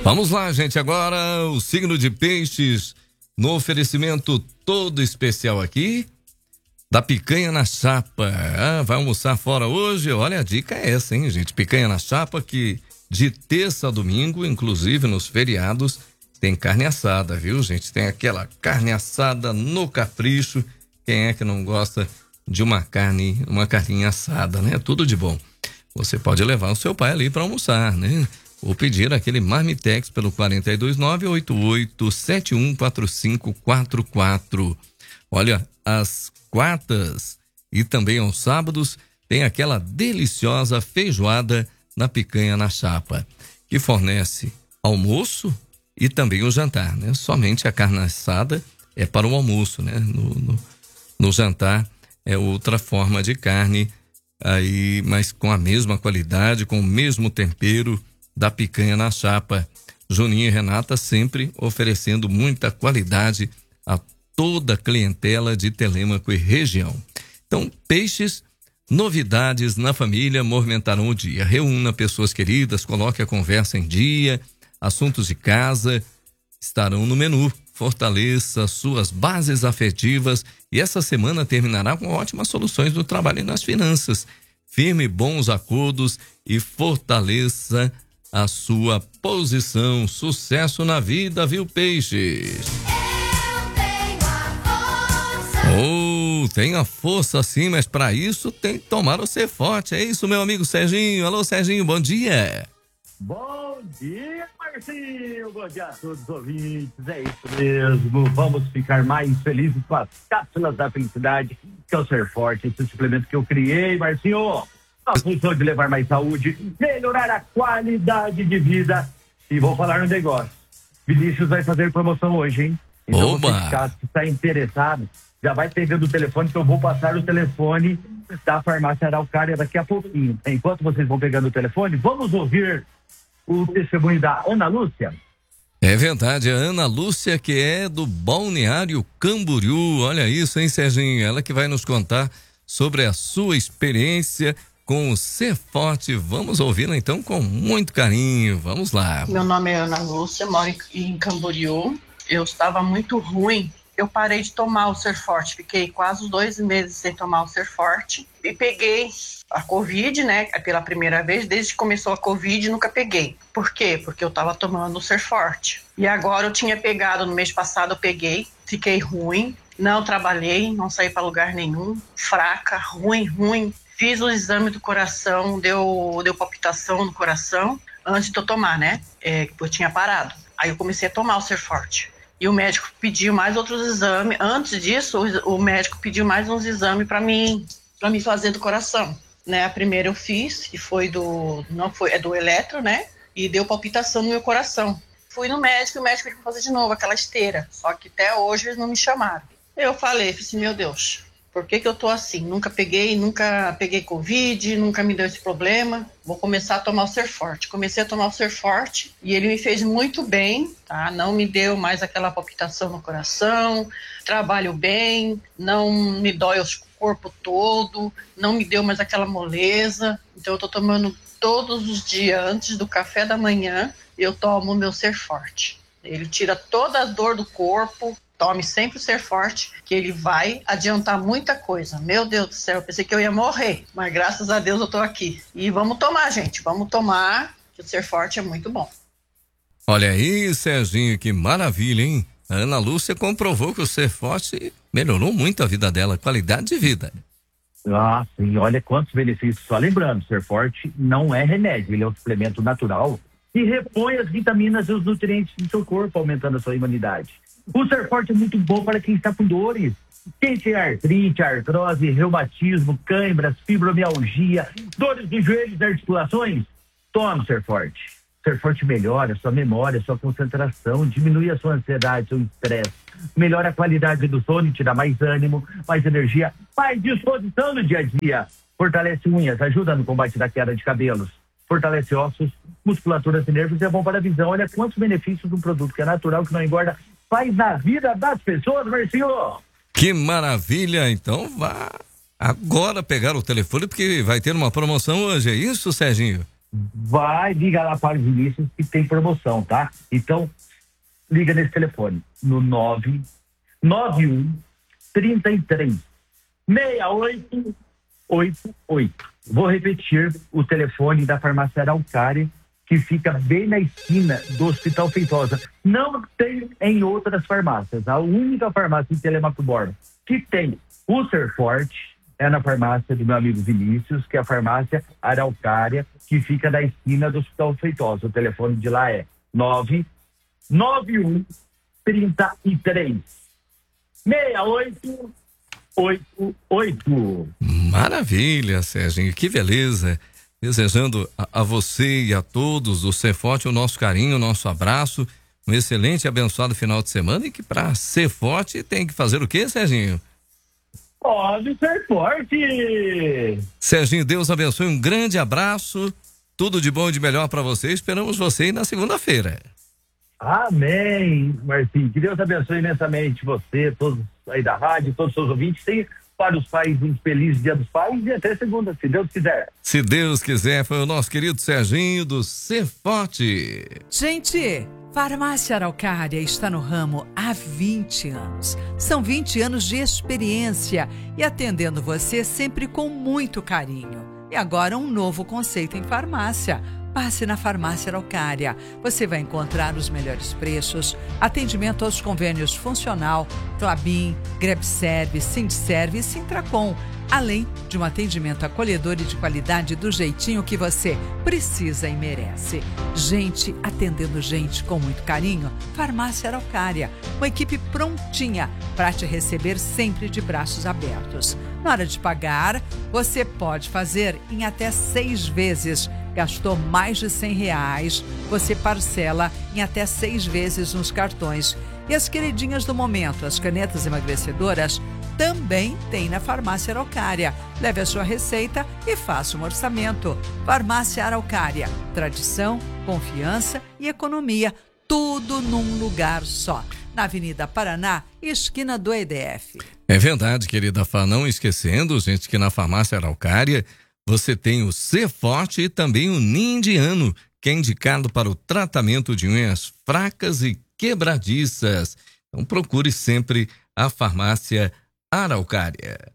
Vamos lá, gente, agora o signo de Peixes, no oferecimento todo especial aqui, da picanha na chapa. Vai almoçar fora hoje? Olha, a dica é essa, hein, gente? Picanha na chapa, que de terça a domingo, inclusive nos feriados, tem carne assada, viu, gente? Tem aquela carne assada no capricho. Quem é que não gosta de uma carninha assada, né? Tudo de bom. Você pode levar o seu pai ali para almoçar, né? Ou pedir aquele Marmitex pelo 429-88714544. Olha, às quartas e também aos sábados tem aquela deliciosa feijoada na picanha na chapa, que fornece almoço e também o jantar, né? Somente a carne assada é para o almoço, né? No jantar é outra forma de carne, aí, mas com a mesma qualidade, com o mesmo tempero da picanha na chapa. Juninho e Renata sempre oferecendo muita qualidade a toda a clientela de Telêmaco e região. Então, Peixes, novidades na família movimentarão o dia. Reúna pessoas queridas, coloque a conversa em dia, assuntos de casa estarão no menu. Fortaleça suas bases afetivas e essa semana terminará com ótimas soluções no trabalho e nas finanças. Firme bons acordos e fortaleça a sua posição. Sucesso na vida, viu, Peixes? Eu tenho a força. Tem a força sim, mas para isso tem que tomar o Ser Forte. É isso, meu amigo Serginho. Alô, Serginho, bom dia. Bom dia, Marcinho. Bom dia a todos os ouvintes. É isso mesmo. Vamos ficar mais felizes com as cápsulas da felicidade, que é o Ser Forte, esse suplemento que eu criei, Marcinho. A função de levar mais saúde, melhorar a qualidade de vida. E vou falar um negócio. Vinícius vai fazer promoção hoje, hein? Então, você que está interessado, já vai pegando o telefone, que eu vou passar o telefone da farmácia Araucária daqui a pouquinho. Enquanto vocês vão pegando o telefone, vamos ouvir o testemunho da Ana Lúcia. É verdade, a Ana Lúcia, que é do Balneário Camboriú. Olha isso, hein, Serginho? Ela que vai nos contar sobre a sua experiência com o Ser Forte. Vamos ouvi-la então com muito carinho. Vamos lá. Meu nome é Ana Lúcia, moro em Camboriú. Eu estava muito ruim. Eu parei de tomar o Ser Forte. Fiquei quase 2 meses sem tomar o Ser Forte. E peguei a Covid, né? Pela primeira vez. Desde que começou a Covid, nunca peguei. Por quê? Porque eu estava tomando o Ser Forte. E agora eu tinha pegado, no mês passado eu peguei. Fiquei ruim. Não trabalhei, não saí para lugar nenhum. Fraca, ruim. Fiz o exame do coração, deu palpitação no coração antes de eu tomar, né? Eu tinha parado. Aí eu comecei a tomar o Ser Forte. E o médico pediu mais outros exames. Antes disso, o médico pediu mais uns exames para mim fazer do coração, né? A primeira eu fiz, que foi do eletro, né? E deu palpitação no meu coração. Fui no médico, e o médico pediu pra fazer de novo aquela esteira. Só que até hoje eles não me chamaram. Eu falei assim, meu Deus, por que eu tô assim? Nunca peguei Covid, nunca me deu esse problema. Vou começar a tomar o Ser Forte. Comecei a tomar o Ser Forte e ele me fez muito bem, tá? Não me deu mais aquela palpitação no coração, trabalho bem, não me dói o corpo todo, não me deu mais aquela moleza. Então eu tô tomando todos os dias, antes do café da manhã, eu tomo o meu Ser Forte. Ele tira toda a dor do corpo. Tome sempre o Ser Forte, que ele vai adiantar muita coisa. Meu Deus do céu, eu pensei que eu ia morrer, mas graças a Deus eu tô aqui. E vamos tomar, gente, vamos tomar, que o Ser Forte é muito bom. Olha aí, Serginho, que maravilha, hein? A Ana Lúcia comprovou que o Ser Forte melhorou muito a vida dela, qualidade de vida. Ah, sim, olha quantos benefícios. Só lembrando, Ser Forte não é remédio, ele é um suplemento natural e repõe as vitaminas e os nutrientes do seu corpo, aumentando a sua imunidade. O Ser Forte é muito bom para quem está com dores. Quem tem artrite, artrose, reumatismo, câimbras, fibromialgia, dores dos joelhos e articulações, tome o Ser Forte. Ser Forte melhora a sua memória, a sua concentração, diminui a sua ansiedade, seu estresse, melhora a qualidade do sono, te dá mais ânimo, mais energia, mais disposição no dia a dia. Fortalece unhas, ajuda no combate da queda de cabelos. Fortalece ossos, musculaturas e nervos e é bom para a visão. Olha quantos benefícios de um produto que é natural, que não engorda, faz na vida das pessoas, Marcinho. Que maravilha! Então vá agora pegar o telefone, porque vai ter uma promoção hoje, é isso, Serginho? liga lá para o Vinícius que tem promoção, tá? Então, liga nesse telefone, no 991 33 6888. Vou repetir o telefone da farmácia Araucária, que fica bem na esquina do Hospital Feitosa. Não tem em outras farmácias. A única farmácia em Telemaco Borba que tem o Serforte é na farmácia do meu amigo Vinícius, que é a farmácia Araucária, que fica na esquina do Hospital Feitosa. O telefone de lá é 991 33 6888. Maravilha, Serginho, que beleza. Desejando a você e a todos do Ser Forte o nosso carinho, o nosso abraço, um excelente e abençoado final de semana, e que para ser forte tem que fazer o quê, Serginho? Pode ser forte! Serginho, Deus abençoe, um grande abraço, tudo de bom e de melhor para você, esperamos você aí na segunda-feira. Amém, Marcinho. Que Deus abençoe imensamente você, todos aí da rádio, todos os seus ouvintes. Tem para os pais um feliz Dia dos Pais e até segunda, se Deus quiser. Se Deus quiser, foi o nosso querido Serginho do Ser Forte. Gente, Farmácia Araucária está no ramo há 20 anos. São 20 anos de experiência e atendendo você sempre com muito carinho. E agora um novo conceito em farmácia. Passe na Farmácia Araucária. Você vai encontrar os melhores preços, atendimento aos convênios Funcional, Clabin, Grebserve, Sindserve e Sintracom, além de um atendimento acolhedor e de qualidade do jeitinho que você precisa e merece. Gente atendendo gente com muito carinho. Farmácia Araucária, uma equipe prontinha para te receber sempre de braços abertos. Na hora de pagar, você pode fazer em até 6 vezes. Gastou mais de R$100, você parcela em até 6 vezes nos cartões. E as queridinhas do momento, as canetas emagrecedoras, também tem na Farmácia Araucária. Leve a sua receita e faça um orçamento. Farmácia Araucária, tradição, confiança e economia, tudo num lugar só. Na Avenida Paraná, esquina do EDF. É verdade, querida Fá, não esquecendo, gente, que na Farmácia Araucária você tem o Ser Forte e também o Ninho Indiano, que é indicado para o tratamento de unhas fracas e quebradiças. Então procure sempre a Farmácia Araucária.